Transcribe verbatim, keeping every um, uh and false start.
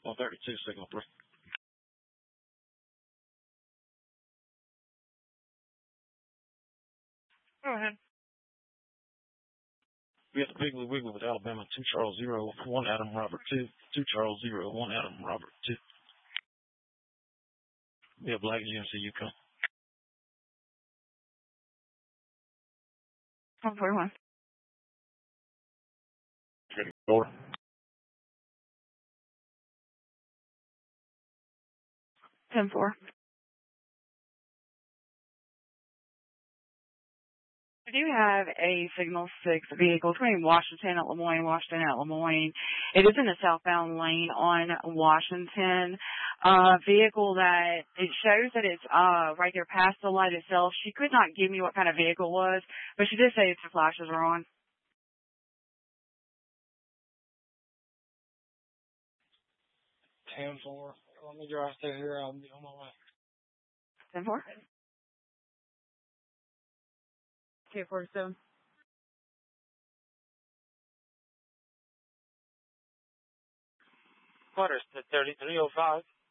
one thirty-two, signal three. Go ahead. We have the Wiggly Wiggly with Alabama, two Charles zero, one Adam Robert two, two Charles zero, one Adam Robert two. We have Black G M C Yukon. one forty-one. Four. ten four. We do have a Signal six vehicle between Washington at Lemoyne, Washington at Lemoyne. It is in the southbound lane on Washington. Uh, vehicle that, it shows that it's uh right there past the light itself. She could not give me what kind of vehicle it was, but she did say its flashes are on. ten four. Let me drive through here. I'll be on my way. ten four? two forty-seven. What is the thirty-three oh five?